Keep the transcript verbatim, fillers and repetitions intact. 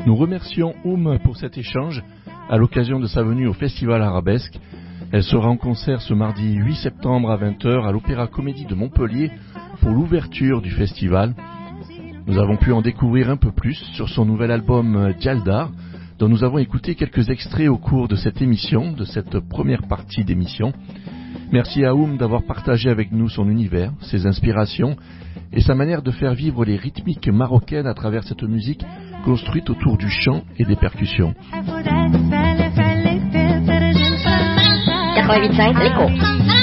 Nous remercions Oum pour cet échange à l'occasion de sa venue au Festival Arabesque. Elle sera en concert ce mardi huit septembre à vingt heures à l'Opéra Comédie de Montpellier pour l'ouverture du festival. Nous avons pu en découvrir un peu plus sur son nouvel album Djaldar, dont nous avons écouté quelques extraits au cours de cette émission, de cette première partie d'émission. Merci à Oum d'avoir partagé avec nous son univers, ses inspirations et sa manière de faire vivre les rythmiques marocaines à travers cette musique construite autour du chant et des percussions. quatre-vingt-huit virgule cinq, l'écho.